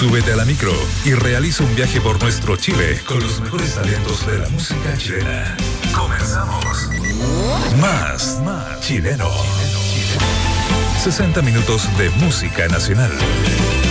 Súbete a la micro y realiza un viaje por nuestro Chile con los mejores talentos de la música chilena. Comenzamos. Más chileno. 60 minutos de música nacional.